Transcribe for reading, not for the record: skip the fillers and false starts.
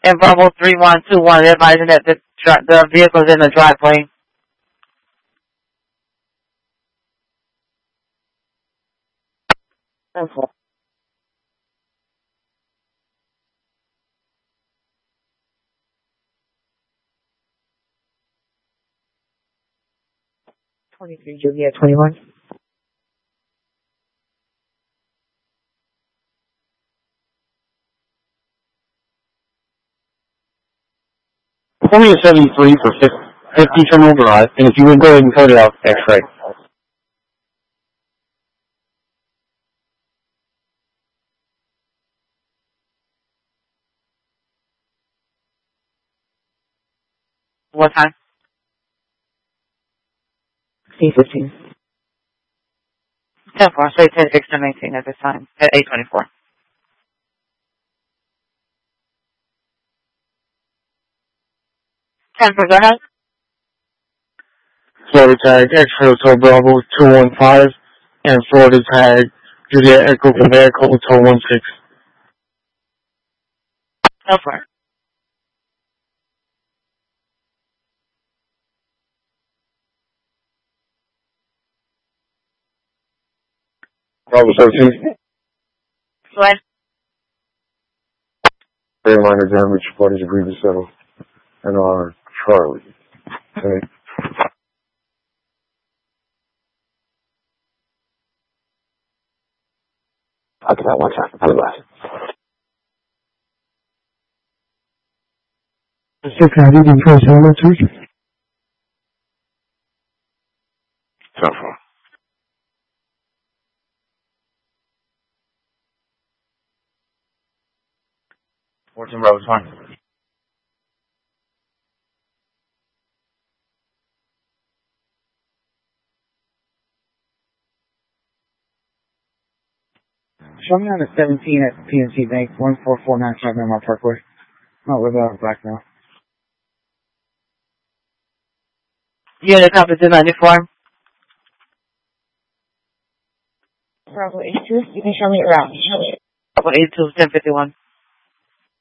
And Bravo 3121, advising that the vehicle is in the driveway. Okay. 23 Juliet 21. Only a 73 for 50 Terminal Drive, and if you would go ahead and code it out, X-ray. What time? 8:15. 10-4, say 10-6 to 19 at this time, at 8:24. Go ahead. Florida tag X-ray Hotel Bravo 215, and Florida tag Juliet Echo Quebec Hotel 16. Go for it. Bravo 17. Go ahead. Very minor damage, parties agreed to settle. And our Charlie. Okay. I'll do that one time. Have a glass. Mr. County, did you press helmet, sir? So far. 14 Bravo 20. Show me on the 17 at PNC Bank, 14495 Memorial Parkway. Not with black now. Unit copy 294. Bravo 82, you can show me around. Bravo 82, 1051.